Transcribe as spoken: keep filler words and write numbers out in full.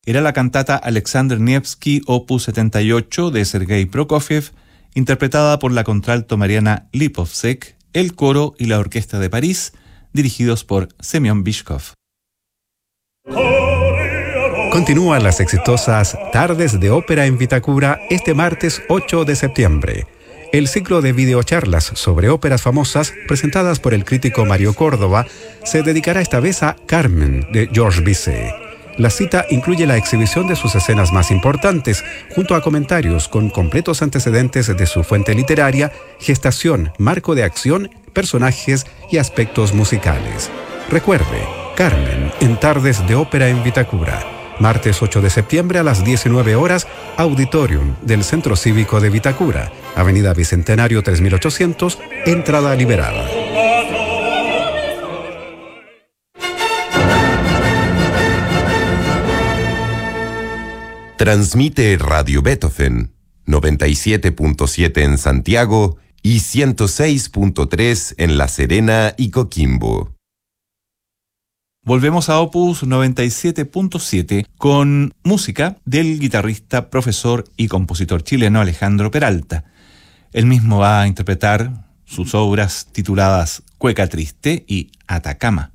era la cantata Alexander Nevsky opus setenta y ocho de Sergei Prokofiev, interpretada por la contralto Mariana Lipovtsek, el coro y la orquesta de París, dirigidos por Semyon Bychkov. Continúan las exitosas Tardes de Ópera en Vitacura este martes ocho de septiembre. El ciclo de videocharlas sobre óperas famosas presentadas por el crítico Mario Córdoba se dedicará esta vez a Carmen de Georges Bizet. La cita incluye la exhibición de sus escenas más importantes, junto a comentarios con completos antecedentes de su fuente literaria, gestación, marco de acción, personajes y aspectos musicales. Recuerde, Carmen en Tardes de Ópera en Vitacura. Martes ocho de septiembre a las diecinueve horas, Auditorium del Centro Cívico de Vitacura, Avenida Bicentenario tres mil ochocientos, entrada liberada. Transmite Radio Beethoven, noventa y siete punto siete en Santiago y ciento seis punto tres en La Serena y Coquimbo. Volvemos a Opus noventa y siete punto siete con música del guitarrista, profesor y compositor chileno Alejandro Peralta. Él mismo va a interpretar sus obras tituladas Cueca Triste y Atacama.